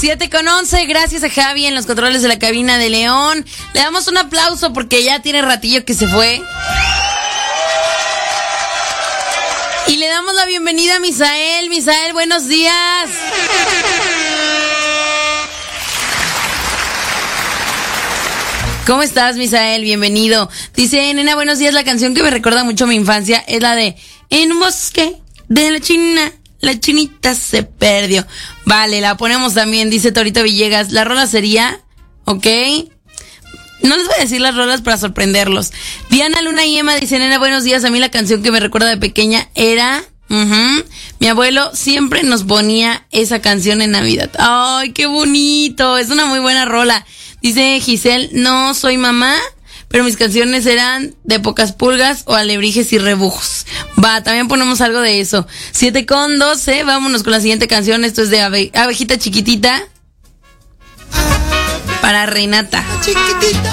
7:11, gracias a Javi en los controles de la cabina de León. Le damos un aplauso porque ya tiene ratillo que se fue. Y le damos la bienvenida a Misael. Misael, buenos días. ¿Cómo estás, Misael? Bienvenido. Dice, nena, buenos días. La canción que me recuerda mucho a mi infancia es la de En un bosque de la China, la chinita se perdió. Vale, la ponemos también, dice Torito Villegas. La rola sería, ¿ok? No les voy a decir las rolas para sorprenderlos. Diana Luna y Emma dice, nena, buenos días. A mí la canción que me recuerda de pequeña era... mi abuelo siempre nos ponía esa canción en Navidad. ¡Ay, qué bonito! Es una muy buena rola. Dice Giselle, no soy mamá, pero mis canciones eran de Pocas Pulgas o Alebrijes y Rebujos. Va, también ponemos algo de eso. 7:12, vámonos con la siguiente canción. Esto es de Abejita Chiquitita para Renata. Chiquitita,